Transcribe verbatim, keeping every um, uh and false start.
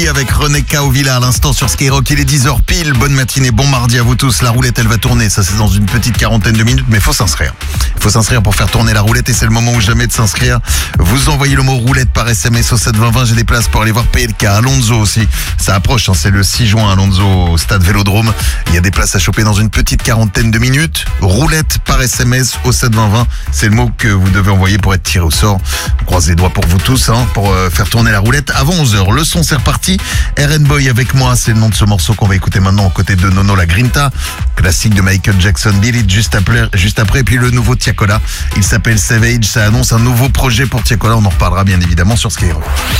Avec René Caovilla à l'instant sur Skyrock, il est dix heures pile, bonne matinée, bon mardi à vous tous. La roulette elle va tourner, ça c'est dans une petite quarantaine de minutes, mais il faut s'inscrire. Il faut s'inscrire pour faire tourner la roulette et c'est le moment ou jamais de s'inscrire. Vous envoyez le mot roulette par S M S au sept vingt vingt, j'ai des places pour aller voir P L K, Alonso aussi. Ça approche, hein, c'est le six juin Alonso au stade Vélodrome. Il y a des places à choper dans une petite quarantaine de minutes. Roulette par S M S au sept vingt vingt, c'est le mot que vous devez envoyer pour être tiré au sort. On croise les doigts pour vous tous, hein, pour euh, faire tourner la roulette avant onze heures. Le son c'est reparti. R and Boy avec moi, c'est le nom de ce morceau qu'on va écouter maintenant aux côtés de Nono La Grinta, classique de Michael Jackson, Beat It juste après, juste après, et puis le nouveau Tiakola, il s'appelle Savage, ça annonce un nouveau projet pour Tiakola, on en reparlera bien évidemment sur Skyrock.